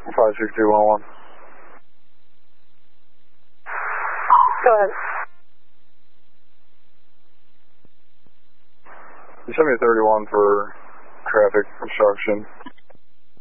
56211. Go ahead. You sent me a 31 for traffic obstruction.